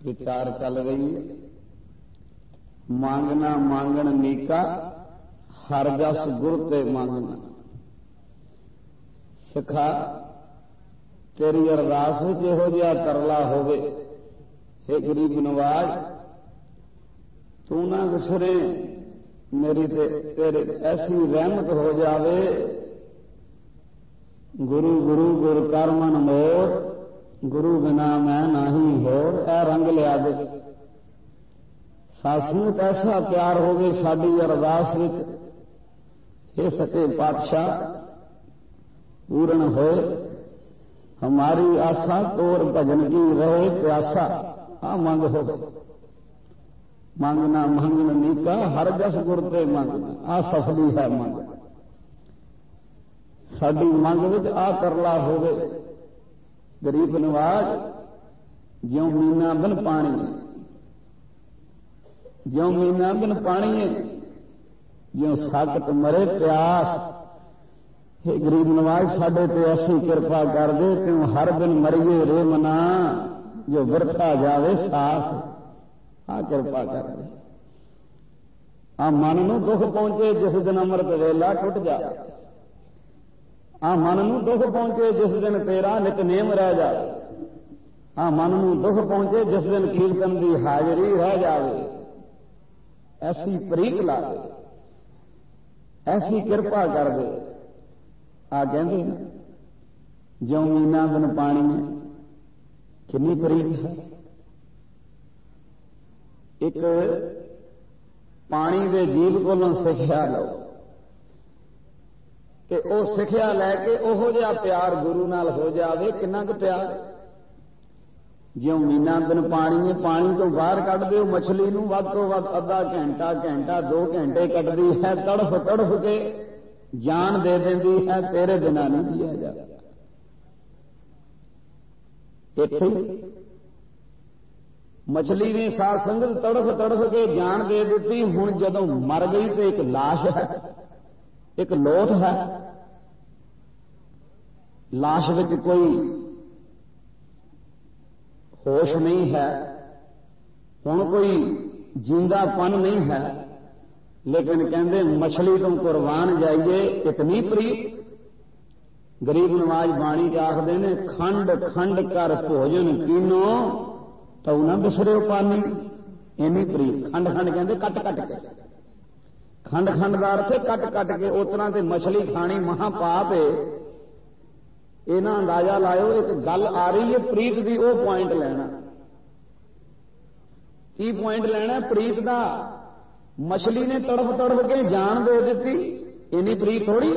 विचार चल रही है। मांगना मांगण नीका, हर जस गुर ते मांगना। सिखा तेरी अरदास विच इहो जिहा तरला होवे, हे गरीब नवाज तू ना विसरे मेरी तेरे ऐसी रहमत हो जावे। गुरु गुरु गुर कर मन मोर, गुरु बिना मैं नाही होर। ऐ रंग लिया दे सासमूत ऐसा प्यार होवे साडी अरदास विच। हे सच्चे पातशाह पूर्ण होए हमारी आशा, तोर भजन की रहे प्यासा। आ मंग हो मांगना मांगन नीका, हर जस गुर ते मांगना। आ सफली है मंग। साडी मंग विच आ तरला होवे। गरीब नवाज ज्यों मीना बिन पानी, ज्यों मीना बिन पानी है, ज्यों साकत मरे प्यास। हे गरीब नवाज साडे ते ऐसी कृपा कर दे त्यों हर दिन मरिए रे मना, जो वरता जावे साथ। आ कृपा कर दे। आ मन नूं दुख पहुंचे जिस दिन अमृत वेला टुट जाए। आ मन नूं दुख पहुंचे जिस दिन तेरा नितनेम रह जाए। आ मन नूं दुख पहुंचे जिस दिन कीर्तन की हाजरी रह जाए। ऐसी प्रीत ला दे, ऐसी कृपा कर दे। आ कहते हैं ज्यों मीना बिन पानी है, कितनी प्रीत है। एक पानी के जीव कोलों सिक्ख्या लो कि वो सिक्ख्या लैके ओहो जिहा प्यार गुरु नाल हो जावे। कितना क प्यार। ज्यों मीना बिन पानी है, पानी तो बाहर कढ दो मछली नूं वध तो वध अद्धा घंटा घंटा 2 घंटे कटदी है, तड़फ तड़फ के जान दे देंदी है। तेरे बिना नहीं दिया जाता। इत्थे मछली ने साध संगत तड़फ तड़फ के जान दे दी। हुण जदों मर गई तो एक लाश है, एक लोथ है। लाश विच कोई होश नहीं है, हुण कोई जिंदापन नहीं है। लेकिन कहते मछली तो कुर्बान जाइए, इतनी प्रीत। गरीब नवाज बाणी के आखदे ने खंड खंड कर भोजन कीनो, तो ना बिसरे पानी। इन्नी प्रीत। खंड खंड कहते कट कट के, खंड खंड का अर्थ कट कट के। उतना तो मछली खानी महापाप है। इन्हां अंदाजा लाओ एक गल आ रही है प्रीत की, वो पॉइंट लेना। की पॉइंट लेना प्रीत का? मछली ने तड़फ तड़फ के जान दे दी, इन्नी प्रीत थोड़ी।